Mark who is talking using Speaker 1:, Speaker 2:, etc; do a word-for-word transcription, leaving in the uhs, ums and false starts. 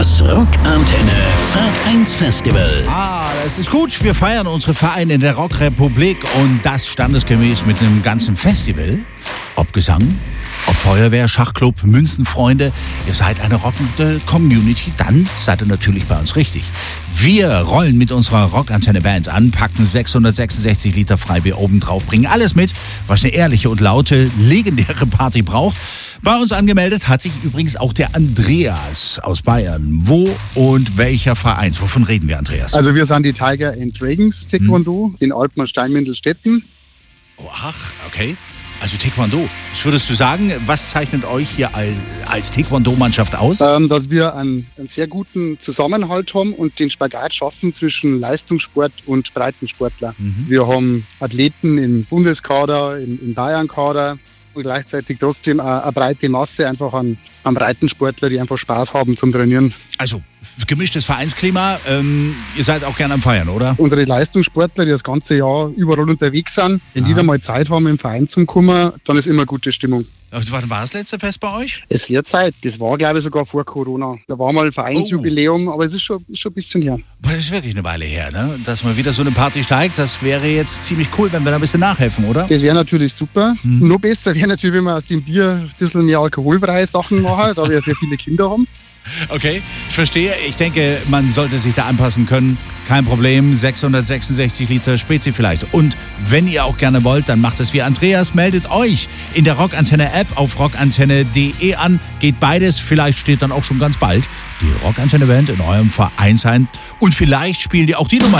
Speaker 1: Das Rockantenne Vereinsfestival.
Speaker 2: Ah, das ist gut. Wir feiern unsere Vereine in der Rockrepublik und das standesgemäß mit einem ganzen Festival. Ob Gesang, ob Feuerwehr, Schachclub, Münzenfreunde. Ihr seid eine rockende Community, dann seid ihr natürlich bei uns richtig. Wir rollen mit unserer Rockantenne-Band an, packen sechshundertsechsundsechzig Liter Freibier oben drauf, bringen alles mit, was eine ehrliche und laute, legendäre Party braucht. Bei uns angemeldet hat sich übrigens auch der Andreas aus Bayern. Wo und welcher Vereins? Wovon reden wir, Andreas?
Speaker 3: Also wir sind die Tiger and Dragons Taekwondo hm. in Alpen- und Steinmindelstetten.
Speaker 2: Oh, ach, okay. Also Taekwondo. Was würdest du sagen, was zeichnet euch hier als, als Taekwondo-Mannschaft aus?
Speaker 3: Ähm, dass wir einen, einen sehr guten Zusammenhalt haben und den Spagat schaffen zwischen Leistungssport und Breitensportler. Mhm. Wir haben Athleten im Bundeskader, im, im Bayern-Kader und gleichzeitig trotzdem eine, eine breite Masse einfach an, an Breitensportler, die einfach Spaß haben zum Trainieren.
Speaker 2: Also gemischtes Vereinsklima. Ähm, ihr seid auch gerne am Feiern, oder?
Speaker 3: Unsere Leistungssportler, die das ganze Jahr überall unterwegs sind, wenn
Speaker 2: Aha.
Speaker 3: die da mal Zeit haben, im Verein zum kommen, dann ist immer gute Stimmung.
Speaker 2: Wann war das letzte Fest bei euch?
Speaker 3: Es wird Zeit. Das war, glaube ich, sogar vor Corona. Da war mal ein Vereinsjubiläum, oh. aber es ist schon, ist schon ein bisschen her.
Speaker 2: Das ist wirklich eine Weile her, ne? Dass mal wieder so eine Party steigt, das wäre jetzt ziemlich cool, wenn wir da ein bisschen nachhelfen, oder?
Speaker 3: Das wäre natürlich super. Hm. Noch besser wäre natürlich, wenn wir aus dem Bier ein bisschen mehr alkoholfreie Sachen machen, da wir sehr viele Kinder haben.
Speaker 2: Okay, ich verstehe. Ich denke, man sollte sich da anpassen können. Kein Problem, sechshundertsechsundsechzig Liter Spezi vielleicht. Und wenn ihr auch gerne wollt, dann macht es wie Andreas. Meldet euch in der Rockantenne-App auf rockantenne punkt de an. Geht beides. Vielleicht steht dann auch schon ganz bald die Rockantenne-Band in eurem Vereinsheim. Und vielleicht spielen die auch die Nummer.